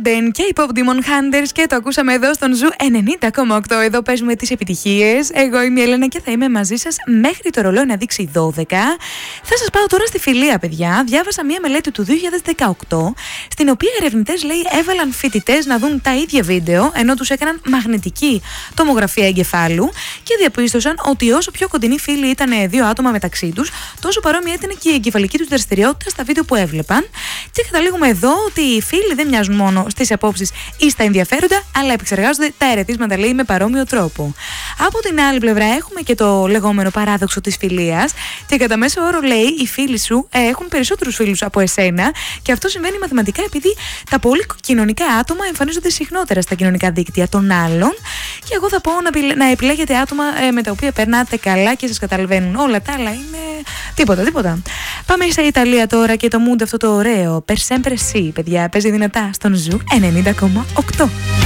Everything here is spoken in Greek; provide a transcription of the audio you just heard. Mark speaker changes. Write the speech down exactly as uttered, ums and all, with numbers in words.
Speaker 1: Golden και οι Pop Demon Hunters και το ακούσαμε εδώ στον Ζου ενενήντα κόμμα οκτώ. Εδώ παίζουμε τις επιτυχίες. Εγώ είμαι η Έλενα και θα είμαι μαζί σας μέχρι το ρολόι να δείξει δώδεκα. Θα σας πάω τώρα στη φιλία, παιδιά. Διάβασα μία μελέτη του δύο χιλιάδες δεκαοκτώ, στην οποία οι ερευνητές, λέει, έβαλαν φοιτητές να δουν τα ίδια βίντεο, ενώ τους έκαναν μαγνητική τομογραφία εγκεφάλου και διαπίστωσαν ότι όσο πιο κοντινοί φίλοι ήταν δύο άτομα μεταξύ τους, τόσο παρόμοια ήταν και η εγκεφαλική τους δραστηριότητα στα βίντεο που έβλεπαν. Και καταλήγουμε εδώ ότι οι φίλοι δεν μοιάζουν μόνο στις απόψεις ή στα ενδιαφέροντα, αλλά επεξεργάζονται τα ερεθίσματα, λέει, με παρόμοιο τρόπο. Από την άλλη πλευρά, έχουμε και το λεγόμενο παράδοξο της φιλίας. Και κατά μέσο όρο, λέει, οι φίλοι σου ε, έχουν περισσότερους φίλους από εσένα. Και αυτό συμβαίνει μαθηματικά επειδή τα πολύ κοινωνικά άτομα εμφανίζονται συχνότερα στα κοινωνικά δίκτυα των άλλων. Και εγώ θα πω να, να επιλέγετε άτομα ε, με τα οποία περνάτε καλά και σας καταλαβαίνουν. Όλα τα άλλα είναι τίποτα, τίποτα. Πάμε στα Ιταλία τώρα και το mood αυτό το ωραίο. Per sempre sì, παιδιά, παίζει δυνατά στον Ζου ενενήντα κόμμα οκτώ.